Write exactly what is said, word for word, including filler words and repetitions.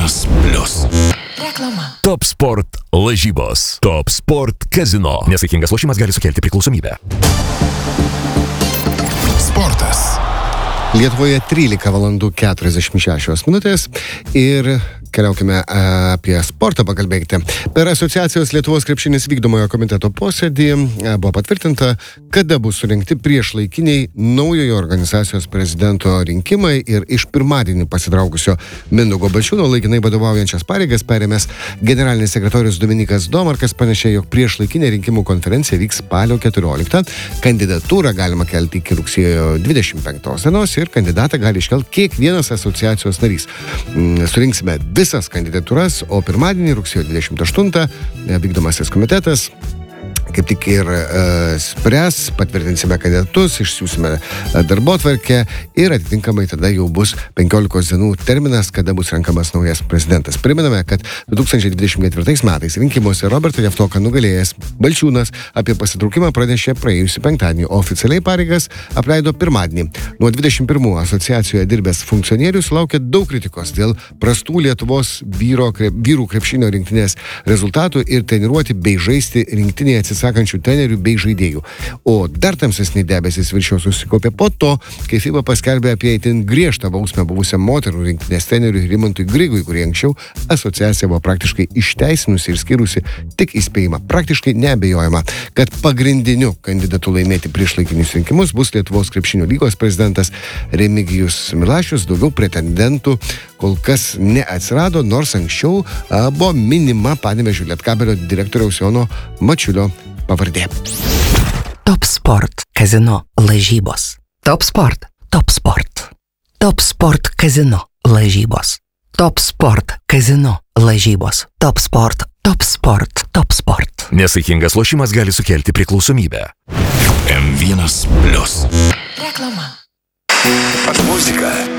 vienas plius. Reklama. Top Sport lažybos. Top Sport kazino. Nesaikingas lošimas gali sukelti priklausomybę. Sportas. Lietuvoje trylika valandų keturiasdešimt šešios minutės ir keliaukime apie sportą pakalbėkite. Per asociacijos Lietuvos krepšinis vykdomojo komiteto posėdį buvo patvirtinta, kada bus surinkti priešlaikiniai naujojo organizacijos prezidento rinkimai ir iš pirmadienį pasitraukusio Mindaugo Balčiūno laikinai vadovaujančias pareigas perėmęs generalinis sekretorius Dominikas Domarkas pranešė, jog priešlaikinė rinkimų konferencija vyks spalio keturioliktą. Kandidatūrą galima kelti iki rugsėjo dvidešimt penktos dienos ir kandidatą gali iškelti kiekvienas asociacijos narys. Surinksime visas kandidatūras, o pirmadienį rugsėjo dvidešimt aštuntą vykdomasis komitetas kaip tik ir uh, spręs, patvirtinsime kandidatus, išsiųsime darbotvarkę ir atitinkamai tada jau bus penkiolikos dienų terminas, kada bus renkamas naujas prezidentas. Priminame, kad du tūkstančiai dvidešimt ketvirtais metais rinkimuose Robertą Javtoką nugalėjęs Balčiūnas apie pasitraukimą pranešė praėjusį penktadienį, o oficialiai pareigas apleido pirmadienį. Nuo dvidešimt pirmų asociacijoje dirbęs funkcionierius laukia daug kritikos dėl prastų Lietuvos vyro, krep, vyrų krepšinio rinktinės rezultatų ir treniruoti bei žaisti rinktinėje atsisakančių trenerių bei žaidėjų. O dar tamsesni debesys virš jo susikaupė po to, kai FIBA paskelbė apie itin griežtą bausmę buvusiam moterų rinktinės treneriui Rimantui Grigui, kurį anksčiau asociacija buvo praktiškai išteisinusi ir skyrusi tik įspėjimą. Praktiškai neabejojama, kad pagrindiniu kandidatu laimėti priešlaikinius rinkimus bus Lietuvos krepšinio lygos prezidentas Remigijus Milašius. Daugiau pretendentų kol kas neatsirado, nors anksčiau a, buvo minima Panevėžio Lietkabelio direktoriaus Jono Mačiulio pavardė. Top Sport kazino lažybos. Top Sport. Top Sport. Top Sport kazino lažybos. Top Sport kazino lažybos. Top Sport. Top Sport. Top Sport. Nesaikingas lošimas gali sukelti priklausomybę. M vienas plius. Reklama. Muzika